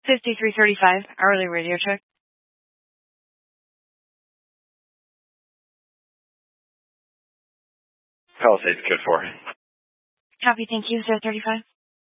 5335, hourly radio check. Palisades, code 4. Copy, thank you, 035.